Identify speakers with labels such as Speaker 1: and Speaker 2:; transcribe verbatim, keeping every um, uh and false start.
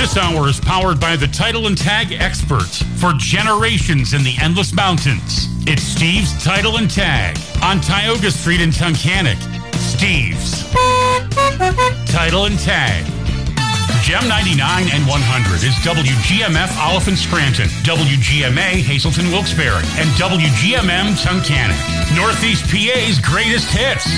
Speaker 1: This hour is powered by the Title and Tag experts for generations in the Endless Mountains. It's Steve's Title and Tag on Tioga Street in Tunkhannock. Steve's Title and Tag. Gem ninety-nine and one hundred is W G M F Oliphant Scranton, W G M A Hazleton Wilkes-Barre, and W G M M Tunkhannock. Northeast P A's greatest hits.